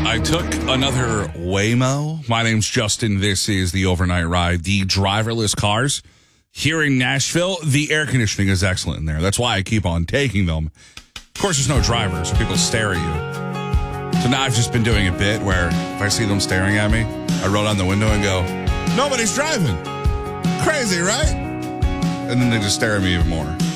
I took another Waymo. My name's Justin. This is the Overnight Ride. The driverless cars here in Nashville, the air conditioning is excellent in there. That's why I keep on taking them. Of course, there's no driver, so people stare at you. So now I've just been doing a bit where if I see them staring at me, I roll down the window and go, nobody's driving. Crazy, right? And then they just stare at me even more.